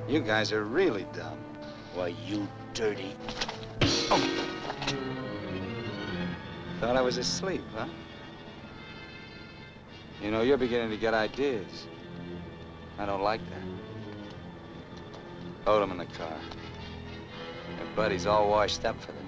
You guys are really dumb. Why, you dirty... Oh. Thought I was asleep, huh? You know, you're beginning to get ideas. I don't like that. Hold him in the car. Your buddy's all washed up for this.